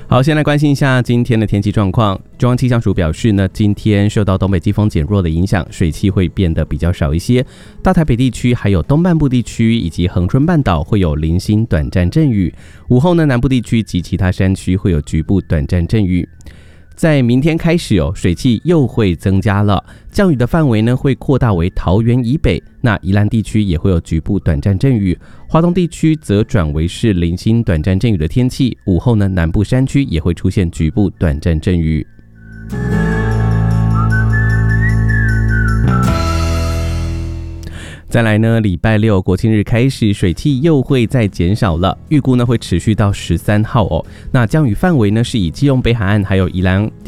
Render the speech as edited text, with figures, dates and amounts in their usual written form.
好，先来关心一下今天的天气状况。中央气象署表示呢，今天受到东北季风减弱的影响，水汽会变得比较少一些。大台北地区还有东半部地区以及恒春半岛会有零星短暂阵雨。午后呢，南部地区及其他山区会有局部短暂阵雨。在明天开始水汽又会增加了，降雨的范围呢会扩大为桃园以北，那宜兰地区也会有局部短暂阵雨，花东地区则转为是零星短暂阵雨的天气。午后呢，南部山区也会出现局部短暂阵雨。再来呢，礼拜六国庆日开始，水汽又会再减少了，预估呢会持续到13号那降雨范围呢是以基隆北海岸还有宜兰